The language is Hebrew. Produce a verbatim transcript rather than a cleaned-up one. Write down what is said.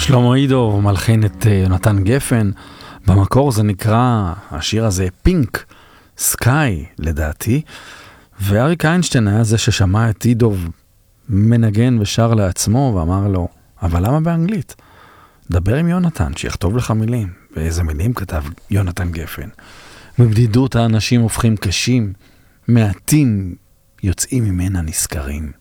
שלמה אידוב מלחין את יונתן גפן. במקור זה נקרא, השיר הזה, פינק סקאי לדעתי, ואריק איינשטיין היה זה ששמע את אידוב מנגן ושר לעצמו ואמר לו, אבל למה באנגלית? דבר עם יונתן שיכתוב לך מילים. ואיזה מילים כתב יונתן גפן? מבדידות האנשים הופכים קשים, מעטים יוצאים ממנה נזכרים.